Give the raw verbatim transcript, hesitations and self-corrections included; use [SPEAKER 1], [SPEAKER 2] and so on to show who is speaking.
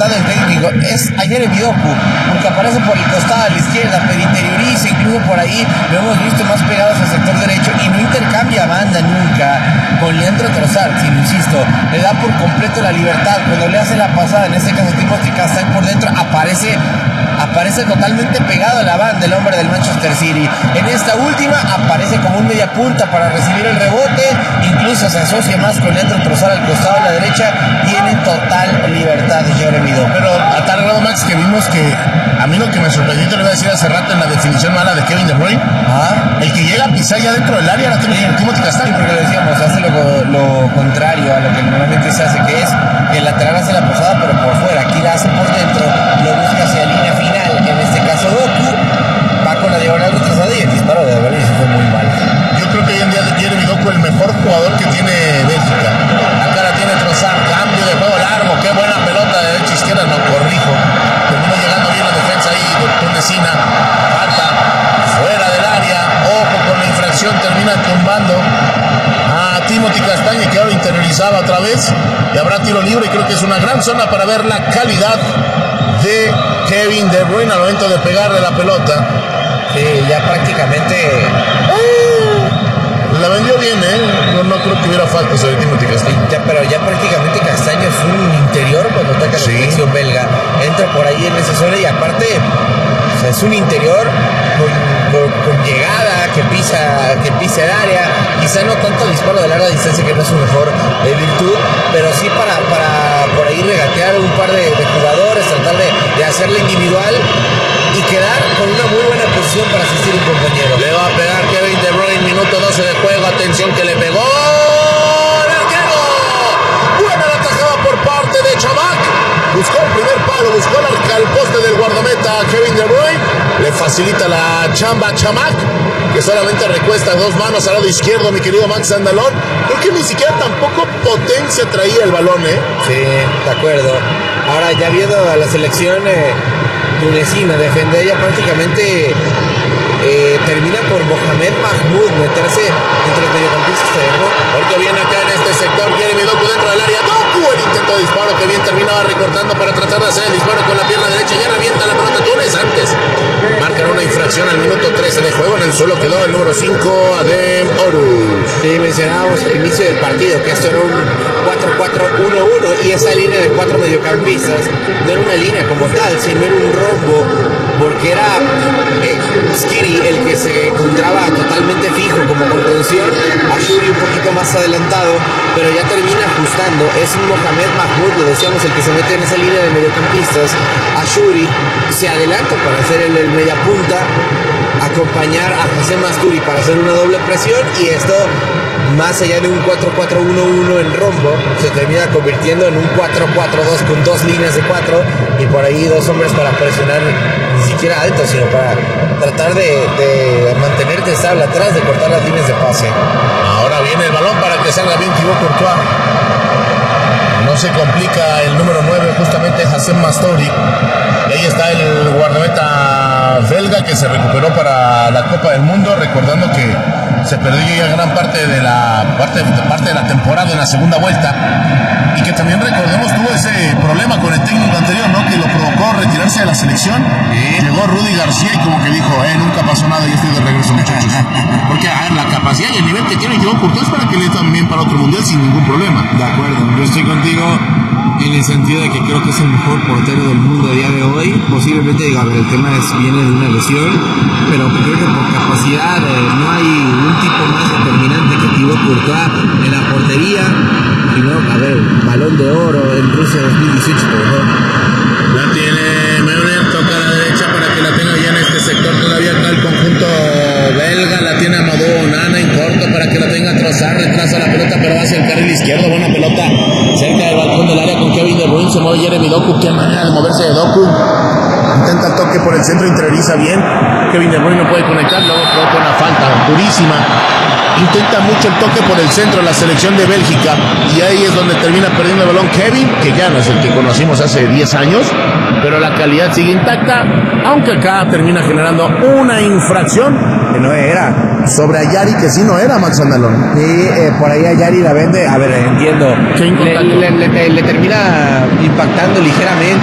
[SPEAKER 1] libertad del técnico es a Jeremy Doku, porque aparece por el costado a la izquierda, pero interioriza, incluso por ahí lo hemos visto más pegados al sector derecho y no intercambia banda nunca con Leandro Trossard, sino insisto, le da por completo la libertad. Cuando le hace la pasada, en este caso Timothy Castagne por dentro, aparece aparece totalmente pegado a la banda el hombre del Manchester City. En esta última aparece como un media punta para recibir el rebote, incluso se asocia más con Leandro Trossard al costado de la derecha, tiene total libertad de Jeremy Doku.
[SPEAKER 2] Pero a tal grado, Max, que vimos que a mí lo que me sorprendió, te lo iba a decir hace rato en la definición mala de Kevin De Bruyne,
[SPEAKER 1] ¿Ah?
[SPEAKER 2] el que llega a pisar ya dentro del área, la tiene sí. Timothy Castagne.
[SPEAKER 1] Sí, porque lo decíamos, hace lo, lo contrario a lo que normalmente se hace, que es que el lateral hace la pasada pero por fuera, aquí la hace por dentro, lo busca hacia la línea final, en este caso Doku va con la diagonal retrasada y el disparo de Berlín fue muy mal.
[SPEAKER 2] Yo creo que hoy en día Jeremy Doku el mejor jugador que tiene Bélgica. Acá la tiene Trossard, cambio de juego largo, qué buena pelota de derecha a izquierda, no corrijo, terminó llegando bien la defensa ahí de Tunecina, falta fuera del área, ojo con la infracción, termina tumbando a Timothy Castagne, que ahora interiorizaba otra vez, y habrá tiro libre. Y creo que es una gran zona para ver la calidad de Kevin De Bruyne al momento de pegarle la pelota.
[SPEAKER 1] Sí, ya prácticamente
[SPEAKER 2] la vendió bien, ¿eh? No, no creo que hubiera falta sobre Timothy Castagne.
[SPEAKER 1] Ya, pero ya prácticamente Castagne fue un interior cuando ataca
[SPEAKER 2] sí.
[SPEAKER 1] la selección belga. Entra por ahí en esa zona y aparte, o sea, es un interior con, con, con llegada, que pisa, que pisa el área. Quizá no tanto disparo de larga distancia, que no es su mejor eh, virtud, pero sí para, para por ahí regatear un par de, de jugadores, tratar de, de hacerle individual y quedar con una muy buena posición para asistir a un compañero.
[SPEAKER 2] Le va a pegar Kevin De Bruyne, minuto doce de juego, atención que le pegó el arquero. Buena la tajada por parte de Chamac. Buscó el primer palo, buscó el al poste del guardameta Kevin De Bruyne. Le facilita la chamba a Chamac, que solamente recuesta dos manos al lado izquierdo, mi querido Max Andalón. Creo que ni siquiera tampoco potencia traía el balón, ¿eh?
[SPEAKER 1] Sí, de acuerdo. Ahora ya viendo a la selección eh, tunecina defender, ya prácticamente eh, termina por Mohamed Mahmoud meterse entre los mediocampistas, ¿no?
[SPEAKER 2] Porque viene acá en este sector Jeremy Doku dentro del área. Doku, el intento de disparo que bien terminaba recortando para tratar de hacer el disparo con la pierna derecha. Ya revienta la pelota Túnez antes. Marcan una infracción al minuto trece de juego. En el suelo quedó el número cinco, Adem Orus.
[SPEAKER 1] Sí, mencionábamos al inicio del partido que esto era un cuatro cuatro uno uno y esa línea de cuatro mediocampistas no era una línea como tal, sino era un rombo, porque era eh, Skiri el que se encontraba totalmente fijo como contención, Ashuri un poquito más adelantado, pero ya termina ajustando. Es un Mohamed Mahmoud, lo decíamos, el que se mete en esa línea de mediocampistas. Ashuri se adelanta para hacer el, el media punta, acompañar a José Masturi para hacer una doble presión, y esto, más allá de un cuatro cuatro uno uno en rombo, se termina convirtiendo en un cuatro cuatro dos con dos líneas de cuatro y por ahí dos hombres para presionar, ni siquiera alto, sino para tratar de, de mantenerte estable atrás, de cortar las líneas de pase.
[SPEAKER 2] Ahora viene el balón para que salga bien Thibaut Courtois. No se complica el número nueve, justamente Hassem Mastori. Y ahí está el guardameta belga que se recuperó para la Copa del Mundo, recordando que se perdió ya gran parte de la parte, parte de la temporada en la segunda vuelta, y que también, recordemos, tuvo ese problema con el técnico anterior, ¿no? Que lo provocó retirarse de la selección. ¿Eh? Llegó Rudy García y como que dijo, eh, nunca pasó nada, yo estoy de regreso, muchachos. Porque a ver, la capacidad y el nivel que tiene Thibaut Courtois para que le también para otro mundial sin ningún problema.
[SPEAKER 3] De acuerdo, yo estoy contigo en el sentido de que creo que es el mejor portero del mundo a día de hoy. Posiblemente, digo, a ver, el tema es, viene de una lesión, pero creo que por capacidad eh, no hay un tipo más determinante que Thibaut Courtois en la portería. Y no, a ver, balón de oro en Rusia dos mil dieciocho, por favor.
[SPEAKER 2] La tiene Müller, toca a la derecha para que la tenga ya en este sector. Todavía está el conjunto belga, la tiene Amadou Onana en corto para que la tenga Trossard, retrasa la pelota pero va hacia el carril izquierdo. Buena pelota cerca del balcón del área con Kevin De Bruyne, se mueve Jeremy Doku, qué manera de moverse de Doku. Intenta el toque por el centro, interioriza bien. Kevin De Bruyne no puede conectar, luego provoca una falta durísima. Intenta mucho el toque por el centro la selección de Bélgica y ahí es donde termina perdiendo el balón Kevin, que ya no es el que conocimos hace diez años, pero la calidad sigue intacta, aunque acá termina generando una infracción
[SPEAKER 1] Que no era.
[SPEAKER 2] sobre Ayari, que sí no era, Max Andalón.
[SPEAKER 1] Y eh, por ahí Ayari la vende, a ver, entiendo,
[SPEAKER 2] Sí,
[SPEAKER 1] le, le, le, le termina impactando ligeramente